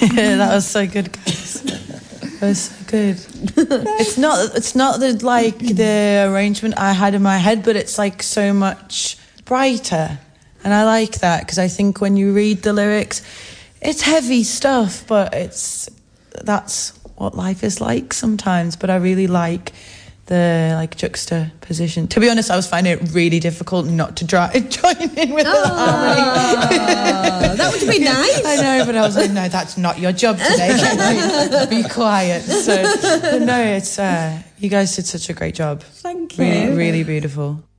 That was so good, guys. That was so good. It's not the arrangement I had in my head, but it's like so much brighter, and I like that because I think when you read the lyrics, it's heavy stuff, but that's what life is like sometimes. But I really like the juxtaposition. To be honest, I was finding it really difficult not to join in with the harmony. That would be nice. I know, but I was like, no, that's not your job today. Be quiet. So, but no, it's you guys did such a great job. Thank you. Really, really beautiful.